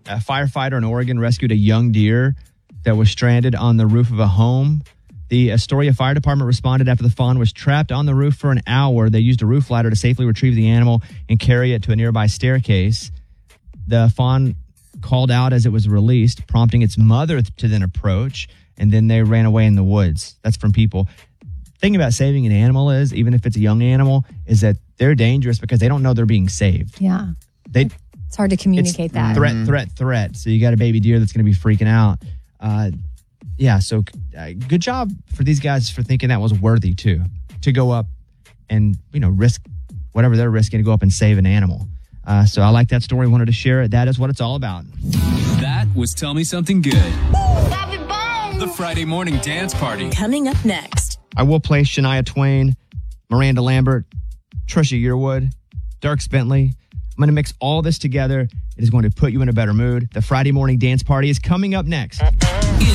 A firefighter in Oregon rescued a young deer that was stranded on the roof of a home. The Astoria Fire Department responded after the fawn was trapped on the roof for an hour. They used a roof ladder to safely retrieve the animal and carry it to a nearby staircase. The fawn called out as it was released, prompting its mother to then approach, and then they ran away in the woods. That's from people. The thing about saving an animal is, even if it's a young animal, is that they're dangerous because they don't know they're being saved. Yeah. It's hard to communicate that. Threat. So you got a baby deer that's going to be freaking out. So good job for these guys for thinking that was worthy too, to go up and, risk whatever they're risking to go up and save an animal. So I like that story. Wanted to share it. That is what it's all about. That was Tell Me Something Good. The Friday morning dance party. Coming up next. I will play Shania Twain, Miranda Lambert, Trisha Yearwood, Dierks Bentley. I'm going to mix all this together. It is going to put you in a better mood. The Friday morning dance party is coming up next.